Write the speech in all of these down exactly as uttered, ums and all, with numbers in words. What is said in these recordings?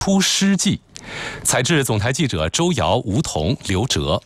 出师记。采制总台记者周瑶、吴彤、刘哲。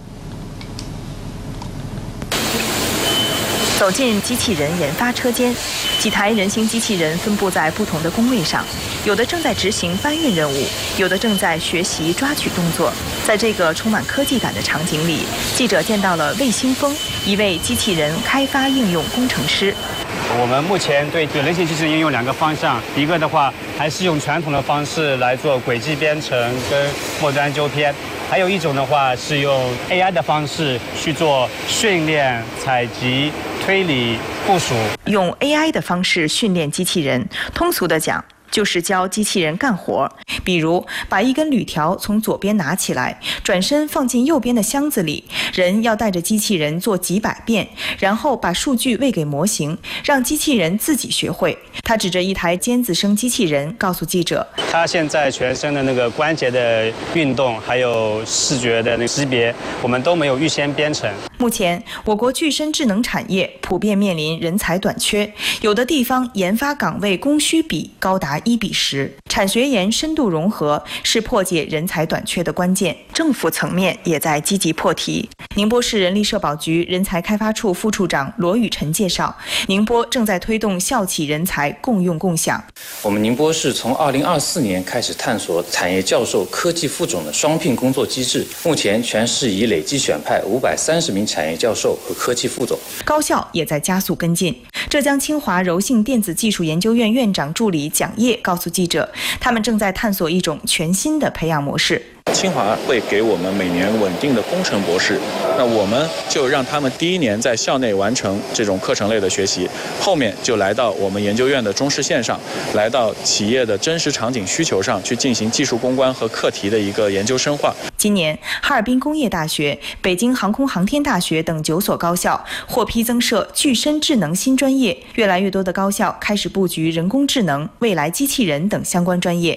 走进机器人研发车间，几台人形机器人分布在不同的工位上，有的正在执行搬运任务，有的正在学习抓取动作。在这个充满科技感的场景里，记者见到了魏新峰，一位机器人开发应用工程师。 我们目前对人形机器人应用两个方向，一个的话还是用传统的方式来做轨迹编程跟末端纠偏，还有一种的话是用 A I 的方式去做训练、采集、推理、部署。 用 A I 的方式训练机器人，通俗的讲，就是教机器人干活，比如把一根铝条从左边拿起来，转身放进右边的箱子里，人要带着机器人做几百遍，然后把数据喂给模型，让机器人自己学会。他指着一台尖子生机器人告诉记者， 他现在全身的那个关节的运动还有视觉的那个识别，我们都没有预先编程。 目前我国具身智能产业普遍面临人才短缺，有的地方研发岗位供需比高达一比十，产学研深度融合是破解人才短缺的关键，政府层面也在积极破题。宁波市人力社保局人才开发处副处长罗雨辰介绍，宁波正在推动校企人才共用共享。 我们宁波市从二零二四年开始探索产业教授、科技副总的双聘工作机制，目前全市已累计选派五百三十名产业教授和科技副总。 高校也在加速跟进。浙江清华柔性电子技术研究院院长助理蒋烨告诉记者，他们正在探索一种全新的培养模式。 清华会给我们每年稳定的工程博士，那我们就让他们第一年在校内完成这种课程类的学习，后面就来到我们研究院的中试线上，来到企业的真实场景需求上去进行技术攻关和课题的一个研究深化。 今年，哈尔滨工业大学、北京航空航天大学等九所高校获批增设具身智能新专业，越来越多的高校开始布局人工智能、未来机器人等相关专业。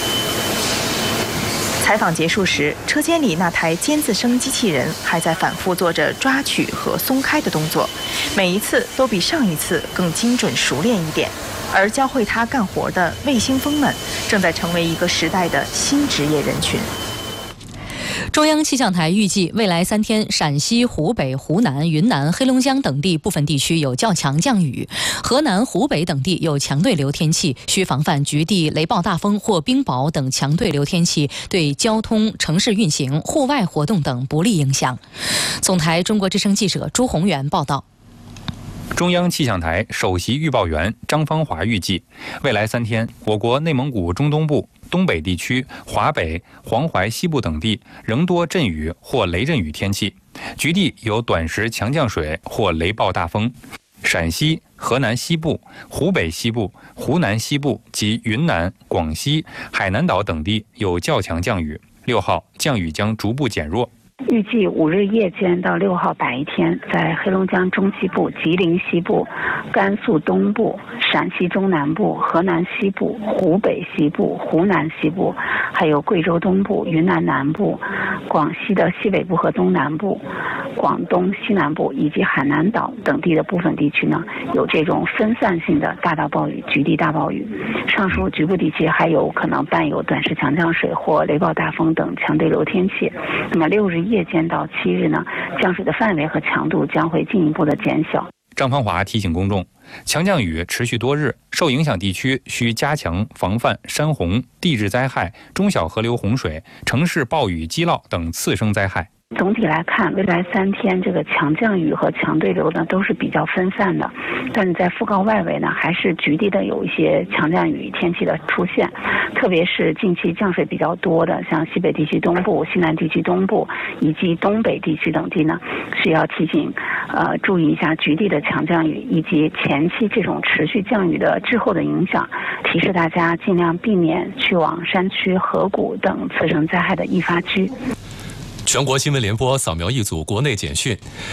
采访结束时，车间里那台尖子生机器人还在反复做着抓取和松开的动作，每一次都比上一次更精准熟练一点。而教会他干活的卫星蜂们，正在成为一个时代的新职业人群。 中央气象台预计，未来三天，陕西、湖北、湖南、云南、黑龙江等地部分地区有较强降雨，河南、湖北等地有强对流天气，需防范局地雷暴大风或冰雹等强对流天气对交通、城市运行、户外活动等不利影响。总台中国之声记者朱宏元报道。 中央气象台首席预报员张芳华预计，未来三天，我国内蒙古中东部、东北地区、华北、黄淮西部等地仍多阵雨或雷阵雨天气，局地有短时强降水或雷暴大风。陕西、河南西部、湖北西部、湖南西部及云南、广西、海南岛等地有较强降雨。六号降雨将逐步减弱。 预计五日夜间到六号白天，在黑龙江中西部、吉林西部、甘肃东部、陕西中南部、河南西部、湖北西部、湖南西部，还有贵州东部、云南南部、广西的西北部和东南部、广东西南部以及海南岛等地的部分地区呢，有这种分散性的大到暴雨、局地大暴雨。上述局部地区还有可能伴有短时强降水或雷暴大风等强对流天气。那么六日夜间到七日呢，降水的范围和强度将会进一步的减小。 张芳华提醒公众，强降雨持续多日，受影响地区需加强防范山洪、地质灾害、中小河流洪水、城市暴雨积涝等次生灾害。 总体来看，未来三天这个强降雨和强对流呢都是比较分散的，但是在副告外围呢，还是局地的有一些强降雨天气的出现，特别是近期降水比较多的，像西北地区东部、西南地区东部以及东北地区等地呢，需要提醒呃注意一下局地的强降雨以及前期这种持续降雨的滞后的影响，提示大家尽量避免去往山区、河谷等次生灾害的易发区。 全国新闻联播扫描一组国内简讯。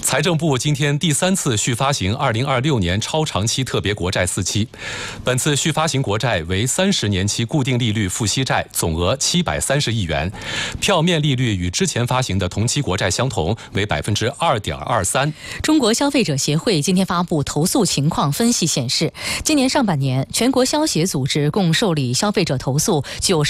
财政部今天第三次续发行二零二六年超长期特别国债四期，本次续发行国债为三十年期固定利率付息债，总额七百三十亿元，票面利率与之前发行的同期国债相同，为百分之二点二三。 中国消费者协会今天发布投诉情况分析显示，今年上半年全国消协组织共受理消费者投诉九十。